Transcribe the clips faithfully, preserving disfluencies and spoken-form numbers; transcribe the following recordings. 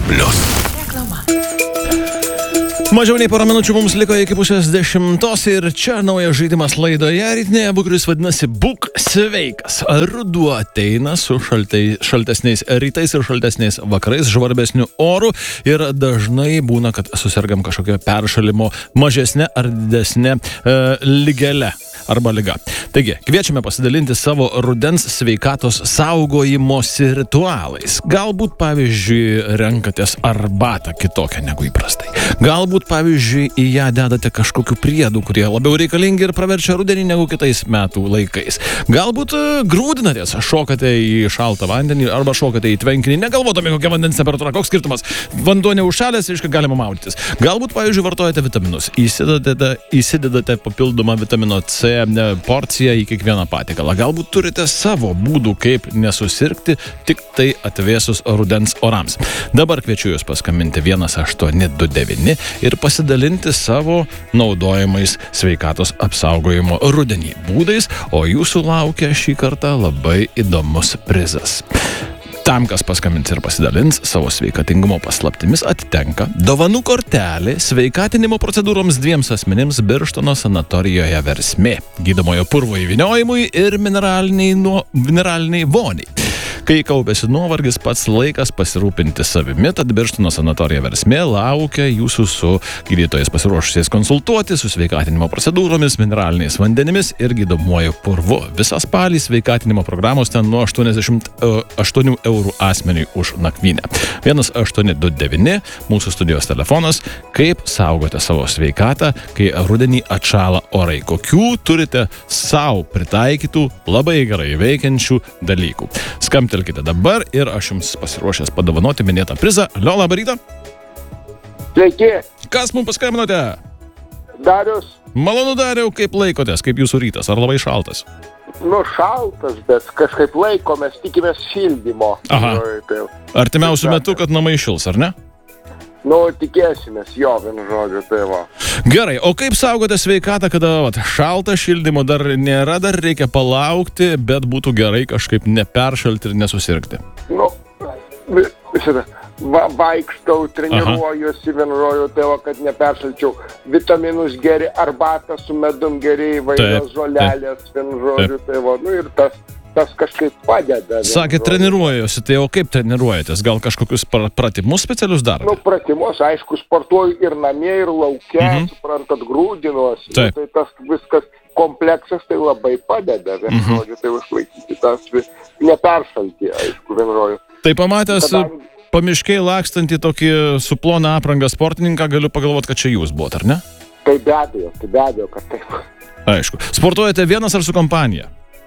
plius. Reklama. Mažiau nei porą minučių mums liko iki pusės dešimtos ir čia naujas žaidimas laidoje rytinėje, kuris vadinasi Būk sveikas. Ruduo ateina su šaltai, šaltesniais rytais ir šaltesniais vakarais, žvarbesniu oru ir dažnai būna, kad susirgam kažkokio peršalimo mažesnė ar didesnė e, ligele arba liga. Taigi, kviečiame pasidalinti savo rudens sveikatos saugojimosi ritualais. Galbūt, pavyzdžiui, renkatės arbatą kitokią negu įprastai. Galbūt, pavyzdžiui, į ją dedate kažkokių priedų, kurie labiau reikalingi ir praverčia rudenį negu kitais metų laikais. Galbūt grūdinatės, šokate į šaltą vandenį arba šokate į tvenkinį, negalvodami kokia vandens temperatūra, koks skirtumas. Vanduo neužšalęs, reiškia, galima maudytis. Galbūt, pavyzdžiui, vartojate vitaminus. Įsidedate, įsidedate papildomą vitamino C porciją į kiekvieną patiekalą. Galbūt turite savo būdų, kaip nesusirgti tik tai atvėsus rudens orams. Dabar kviečiu jūs paskambinti vienas aštuoni du devyni ir pasidalinti savo naudojamais sveikatos apsaugojimo rudenį būdais, o jūsų laukia šį kartą labai įdomus prizas. Tam, kas paskambins ir pasidalins savo sveikatingumo paslaptimis, atitenka dovanų kortelė sveikatinimo procedūroms dviems asmenims Birštono sanatorijoje Versmė, gydomojo purvo įvyniojimui ir mineraliniai, nuo, mineraliniai voniai. Kai kaupėsi nuovargis, pats laikas pasirūpinti savimi, tad Birštono sanatorija Versmė laukia jūsų su gydytojais pasiruošusiais konsultuoti, su sveikatinimo procedūromis, mineraliniais vandenimis ir gydomuoju purvu. Visą spalį sveikatinimo programos ten nuo aštuoniasdešimt aštuonių eurų asmeniui už nakvynę. vienas aštuoni du devyni mūsų studijos telefonas. Kaip saugote savo sveikatą, kai rudenį atšąla orai? Kokių turite savo pritaikytų, labai gerai veikiančių dalykų? Skambtelkite dabar ir aš jums pasiruošęs padovanoti minėtą prizą. Alio, labą rytą. Sveiki, Kas mums paskambinote? Darius. Malonu, Dariau, kaip laikotės, kaip jūsų rytas, ar labai šaltas? Nu, šaltas, bet kažkaip laikomės, tikimės šildymo. Aha. Nu, tai, Artimiausių metų, kad namai šils, ar ne? nu tikėsimės, jo, vienu žodžiu, tai va. Gerai, o kaip saugote sveikatą, kada vat, šalta, šildymo dar nėra, dar reikia palaukti, bet būtų gerai kažkaip neperšalti ir nesusirgti? Nu, vi- visada, va, vaikštau, treniruojuosi, vienu žodžiu, tai va, kad neperšalčiau. Vitaminus geri, arbatą su medum geri, įvairios Taip, žolelės, vienu žodžiu, tai va, nu ir tas, tas kažkaip padeda. vienu Sakė, žodžiu. treniruojuosi, tai o kaip treniruojatės? Gal kažkokius pra- pratimus specialius darote? Nu, pratimus, aišku, sportuoju ir namie, ir lauke, Mhm. suprantat, grūdinuosi. Taip. Nu, tai tas viskas kompleksas tai labai padeda, vienu Mhm. žodžiu, tai išlaikyti tas vis, neperšalti, aišku, vienu žodžiu. Tai pamatęs Kadangi- pamiškiai lakstantį tokį su plona apranga sportininką, galiu pagalvoti, kad čia jūs buvot, ar ne? Tai be abejo, tai be abejo, kad taip. Aišku. Sportuojate vienas ar su kompanija?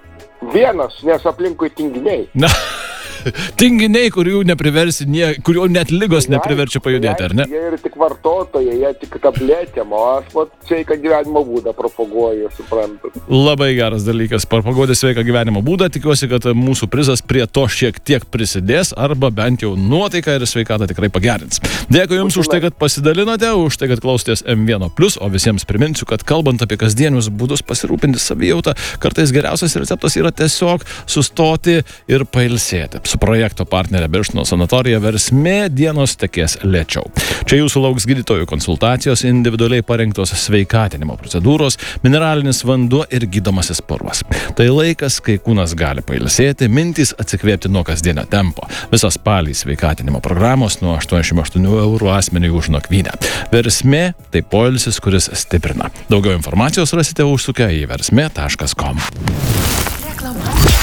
Vienas, nes aplinkui tinginiai. Na, tinginiai, kurių nepriversi, nie, kurių net ligos nepriverčia pajudėti, ar ne? Jie ir tik vartotojai, jie tik tabletėm, o aš vat sveiką gyvenimo būdą propaguoju, suprantat. Labai geras dalykas, propaguoti sveiką gyvenimo būdą. Tikiuosi, kad mūsų prizas prie to šiek tiek prisidės arba bent jau nuotaiką ir sveikatą tikrai pagerins. Dėkui Jums už tai, kad pasidalinote, už tai, kad klausotės M vienas plius, o visiems priminsiu, kad kalbant apie kasdienius būdus pasirūpinti savijautą, kartais geriausias receptas yra tiesiog sustoti ir pailsėti. Su projekto partnerė Birštono sanatorija Versmė dienos tekės lėčiau. Čia jūsų lauks gydytojų konsultacijos, individualiai parengtos sveikatinimo procedūros, mineralinis vanduo ir gydomasis purvas. Tai laikas, kai kūnas gali pailsėti, mintys atsikvėpti nuo kasdienio tempo. Visas spalį sveikatinimo programos nuo aštuoniasdešimt aštuonių eurų asmeniui už nakvynę. Versmė tai poilsis, kuris stiprina. Daugiau informacijos rasite užsukę į versmė taškas com.